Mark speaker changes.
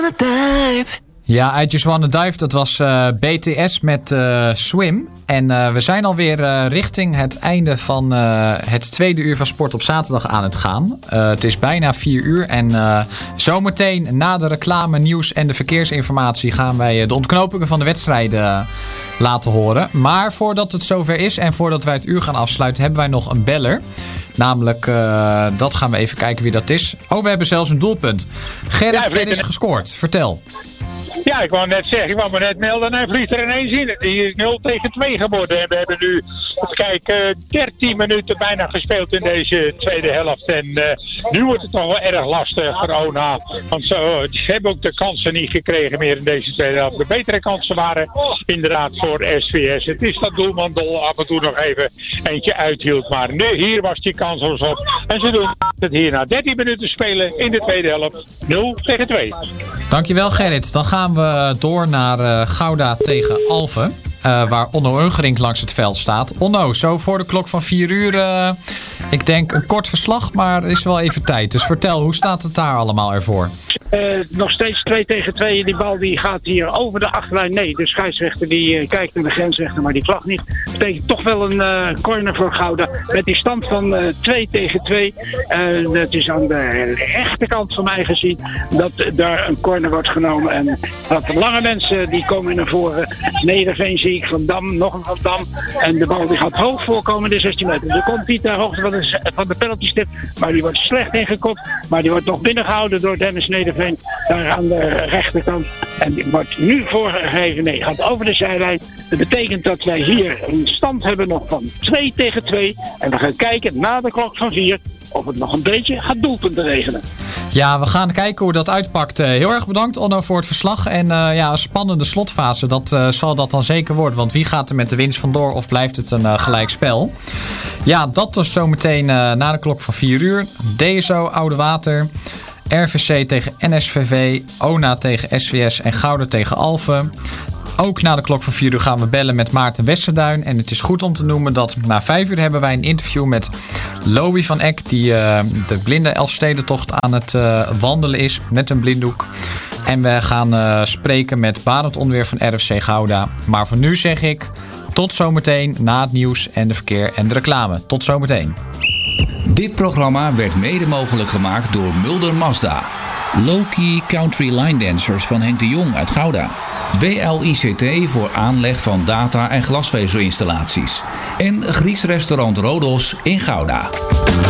Speaker 1: Ja, I Just Wanna Dive, dat was BTS met Swim. En we zijn alweer richting het einde van het tweede uur van Sport op zaterdag aan het gaan. Het is bijna 4 uur en zometeen na de reclame, nieuws en de verkeersinformatie gaan wij de ontknopingen van de wedstrijden laten horen. Maar voordat het zover is en voordat wij het uur gaan afsluiten, hebben wij nog een beller. Namelijk, dat gaan we even kijken wie dat is. Oh, we hebben zelfs een doelpunt. Gerrit is gescoord. Vertel.
Speaker 2: Ja, ik wou net zeggen, ik wou me net melden en hij vliegt er ineens in. Die is 0-2 geworden. En we hebben nu, kijk, 13 minuten bijna gespeeld in deze tweede helft. En nu wordt het toch wel erg lastig voor ONA. Want ze hebben ook de kansen niet gekregen meer in deze tweede helft. De betere kansen waren inderdaad voor SVS. Het is dat doelman Dol af en toe nog even eentje uithield. Maar nu, hier was die kans op. En ze doen het hier na 13 minuten spelen in de tweede helft. 0-2.
Speaker 1: Dankjewel Gerrit. Dan gaan we door naar Gouda tegen Alphen. Waar Onno Ungerink langs het veld staat. Onno, zo voor de klok van 4 uur. Ik denk een kort verslag, maar er is wel even tijd. Dus vertel, hoe staat het daar allemaal ervoor?
Speaker 3: Nog steeds 2-2. Die bal die gaat hier over de achterlijn. Nee, de scheidsrechter die kijkt naar de grensrechter, maar die klacht niet. Dat betekent toch wel een corner voor Gouda. Met die stand van 2-2. Dat is aan de rechterkant van mij gezien dat daar een corner wordt genomen. En wat lange mensen die komen naar voren. Nederveen zie ik, Van Dam, nog een Van Dam. En de bal die gaat hoog voorkomen in de 16 meter. Er komt niet ter hoogte van de penaltystip, maar die wordt slecht ingekopt. Maar die wordt nog binnengehouden door Dennis Nederveen. Daar aan de rechterkant. En die wordt nu voorgegeven. Nee, gaat over de zijlijn. Dat betekent dat wij hier een stand hebben nog van 2-2. En we gaan kijken na de klok van 4 of het nog een beetje gaat doelpunten regenen.
Speaker 1: Ja, we gaan kijken hoe dat uitpakt. Heel erg bedankt Onno voor het verslag. En een spannende slotfase, dat zal dat dan zeker worden. Want wie gaat er met de winst vandoor of blijft het een gelijk spel? Ja, dat dus zometeen na de klok van 4 uur. DSO, Oude Water, RVC tegen NSVV, ONA tegen SVS en Gouda tegen Alphen. Ook na de klok van 4 uur gaan we bellen met Maarten Westerduin. En het is goed om te noemen dat na 5 uur hebben wij een interview met Louis van Eck, die de blinde Elfstedentocht aan het wandelen is met een blinddoek. En we gaan spreken met Barend Onweer van RFC Gouda. Maar voor nu zeg ik tot zometeen na het nieuws en de verkeer en de reclame. Tot zometeen.
Speaker 4: Dit programma werd mede mogelijk gemaakt door Mulder Mazda. Low-key Country Line Dancers van Henk de Jong uit Gouda. WLICT voor aanleg van data- en glasvezelinstallaties. En Grieks restaurant Rodos in Gouda.